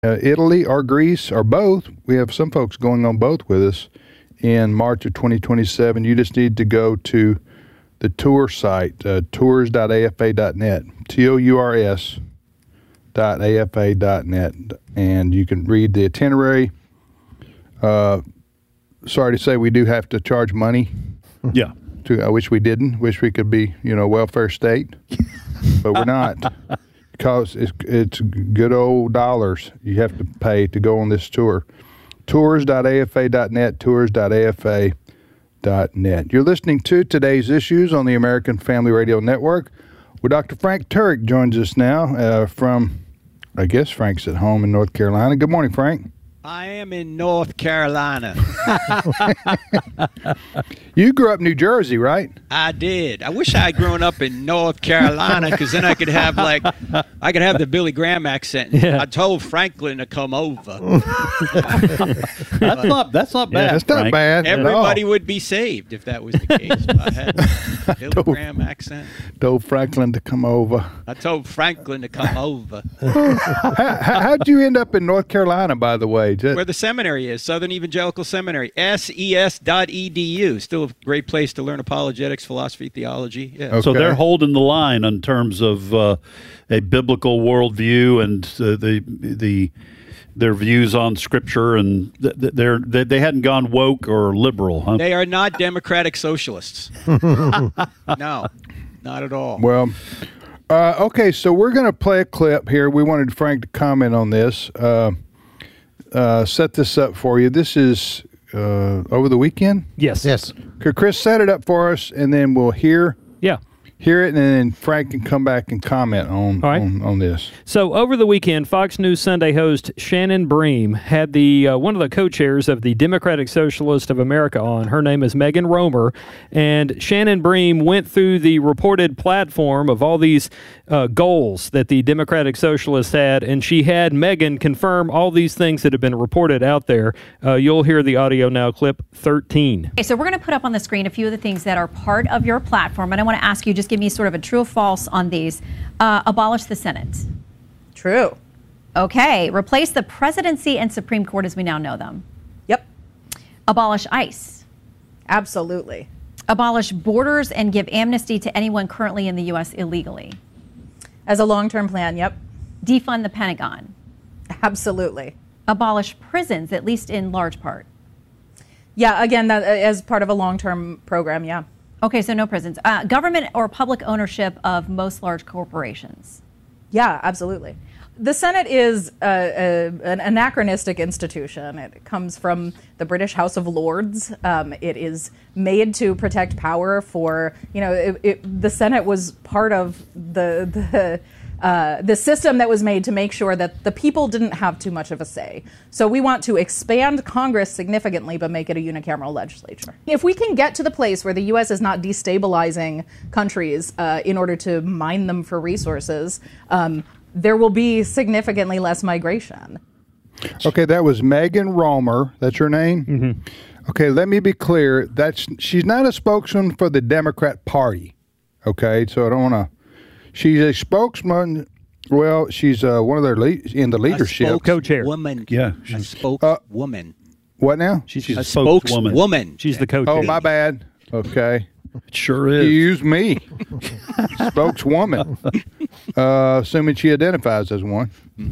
Italy or Greece or both. We have some folks going on both with us in March of 2027. You just need to go to the tour site, tours.afa.net, tours.afa.net, and you can read the itinerary. Sorry to say we do have to charge money. Yeah. I wish we didn't. Wish we could be, welfare state, but we're not. Because it's good old dollars you have to pay to go on this tour. Tours.afa.net, tours.afa.net. You're listening to Today's Issues on the American Family Radio Network, where Dr. Frank Turek joins us now from, I guess Frank's at home in North Carolina. Good morning, Frank. I am in North Carolina. You grew up in New Jersey, right? I did. I wish I had grown up in North Carolina, because then I could have the Billy Graham accent. Yeah. I told Franklin to come over. That's not bad. That's not Frank. bad. Everybody would be saved if that was the case. If I had a Billy Graham accent. Told Franklin to come over. I told Franklin to come over. How'd you end up in North Carolina, by the way? Where the seminary is, Southern Evangelical Seminary, ses.edu. Still a great place to learn apologetics, philosophy, theology. Yeah. Okay. So they're holding the line in terms of a biblical worldview and their views on Scripture, and they hadn't gone woke or liberal, huh? They are not democratic socialists. No, not at all. Well, okay, so we're going to play a clip here. We wanted Frank to comment on this. Set this up for you. This is over the weekend? Yes. Could Chris set it up for us, and then we'll hear it, and then Frank can come back and comment on this. So over the weekend, Fox News Sunday host Shannon Bream had one of the co-chairs of the Democratic Socialist of America on. Her name is Megan Romer, and Shannon Bream went through the reported platform of all these goals that the Democratic Socialists had, and she had Megan confirm all these things that have been reported out there. You'll hear the audio now, clip 13. Okay, so we're going to put up on the screen a few of the things that are part of your platform, and I want to ask you, just give me sort of a true or false on these. Abolish the Senate. True. Okay. Replace the presidency and Supreme Court as we now know them. Yep. Abolish ICE. Absolutely. Abolish borders and give amnesty to anyone currently in the U.S. illegally. As a long-term plan, yep. Defund the Pentagon. Absolutely. Abolish prisons, at least in large part. Yeah, again, that as part of a long-term program, yeah. Okay, so no prisons. Government or public ownership of most large corporations. Yeah, absolutely. The Senate is an anachronistic institution. It comes from the British House of Lords. It is made to protect power for, the Senate was part of the system that was made to make sure that the people didn't have too much of a say. So we want to expand Congress significantly, but make it a unicameral legislature. If we can get to the place where the U.S. is not destabilizing countries in order to mine them for resources, there will be significantly less migration. Okay, that was Megan Romer. That's her name? Mm-hmm. Okay, let me be clear. She's not a spokesman for the Democrat Party. Okay, so I don't want to... She's a spokesman. Well, she's one of their in the leadership. Co-chair. Woman. Yeah. A spokeswoman. What now? She's a spokeswoman. She's the co-chair. Oh, my bad. Okay. It sure is. You used me. Spokeswoman. Assuming she identifies as one.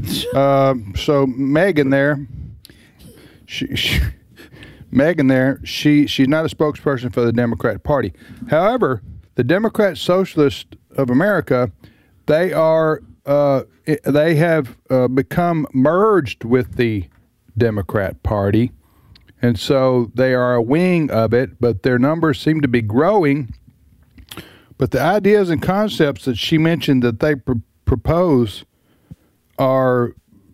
So Megan there, she's not a spokesperson for the Democratic Party. However, the Democrat Socialists of America, they have become merged with the Democrat Party, and so they are a wing of it, but their numbers seem to be growing. But the ideas and concepts that she mentioned that they propose are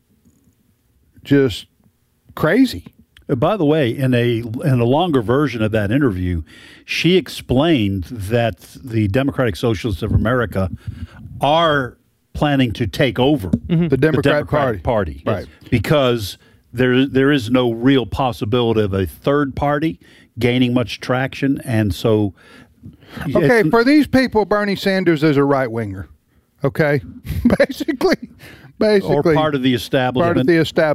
just crazy. By the way, in a longer version of that interview, she explained that the Democratic Socialists of America are planning to take over the Democratic Party. Right. Because there is no real possibility of a third party gaining much traction, and so... Okay, for these people, Bernie Sanders is a right-winger. Okay? basically or part of the establishment. Part of the establishment.